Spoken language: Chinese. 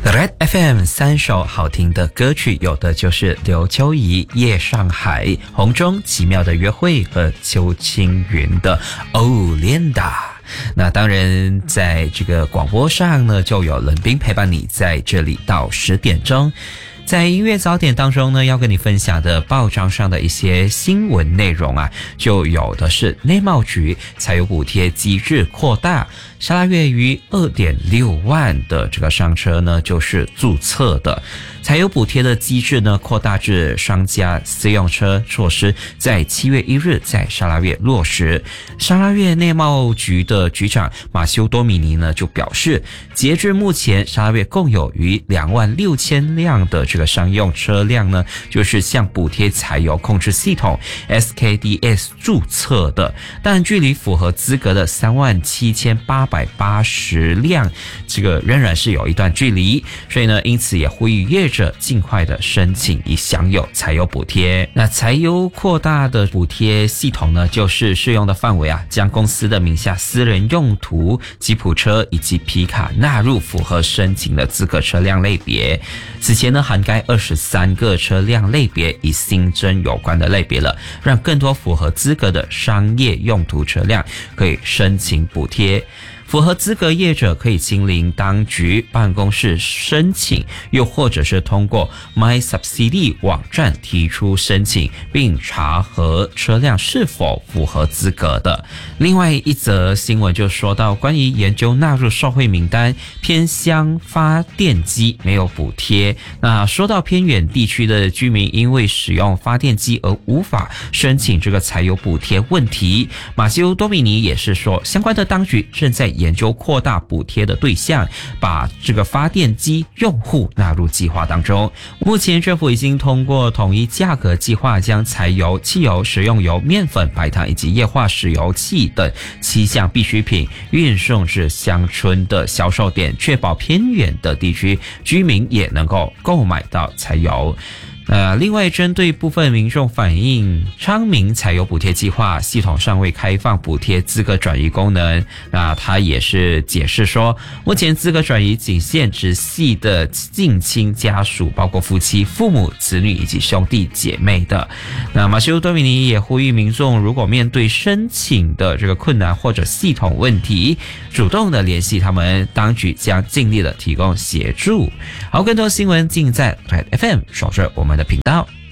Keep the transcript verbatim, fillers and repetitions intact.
Red F M 三首好听的歌曲，有的就是刘秋怡《夜上海》、洪钟奇妙的约会和邱青云的 Oh Linda。那当然在这个广播上呢，就有冷冰陪伴你在这里到十点钟。在音乐早点当中呢，要跟你分享的报章上的一些新闻内容啊，就有的是内贸局柴油补贴机制扩大，沙拉越于 二点六万的这个商车呢就是注册的。柴油补贴的机制呢扩大至商家私用车措施，在七月一日在沙拉越落实。沙拉越内贸局的局长马修多米尼呢就表示，截至目前沙拉越共有逾两万六千辆的这个商用车辆呢，就是向补贴柴油控制系统 S K D S 注册的，但距离符合资格的三万七千八百八十辆，这个仍然是有一段距离，所以呢，因此也呼吁业者尽快的申请以享有柴油补贴。那柴油扩大的补贴系统呢，就是适用的范围啊，将公司的名下私人用途吉普车以及皮卡纳入符合申请的资格车辆类别。此前呢，涵盖二十三个车辆类别，已新增有关的类别了，让更多符合资格的商业用途车辆可以申请补贴。符合资格业者可以亲临当局办公室申请，又或者是通过 MySubsidy 网站提出申请，并查核车辆是否符合资格的。另外一则新闻就说到，关于研究纳入受惠名单，偏乡发电机没有补贴。那说到偏远地区的居民因为使用发电机而无法申请这个柴油补贴问题，马修多米尼也是说，相关的当局正在研究扩大补贴的对象，把这个发电机用户纳入计划当中。目前政府已经通过统一价格计划，将柴油、汽油、食用油、面粉、白糖以及液化石油气等七项必需品运送至乡村的销售点，确保偏远的地区居民也能够购买到柴油。呃，另外，针对部分民众反映，昌明柴油补贴计划系统尚未开放补贴资格转移功能，那他也是解释说，目前资格转移仅限直系的近亲家属，包括夫妻、父母、子女以及兄弟姐妹的。那马修多米尼也呼吁民众，如果面对申请的这个困难或者系统问题，主动的联系他们，当局将尽力的提供协助。好，更多新闻尽在 Red F M， 守着我们的频道。